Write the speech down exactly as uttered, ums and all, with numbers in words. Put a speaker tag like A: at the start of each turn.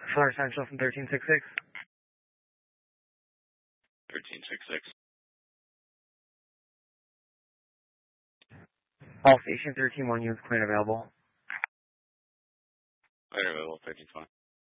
A: Florida Central from thirteen sixty-six.
B: thirteen sixty-six.
A: All station thirteen one units clean available.
B: Clear available, thirteen twenty.